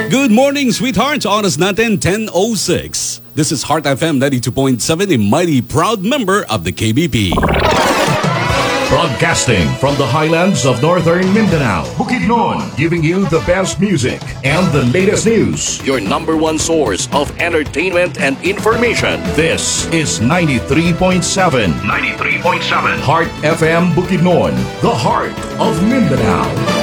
Good morning, sweethearts. Oras natin, 10:06. This is Heart FM 92.7, a mighty proud member of the KBP. Broadcasting from the highlands of northern Mindanao, Bukidnon, giving you the best music and the latest news. Your number one source of entertainment and information. This is 93.7. 93.7. Heart FM Bukidnon, the heart of Mindanao.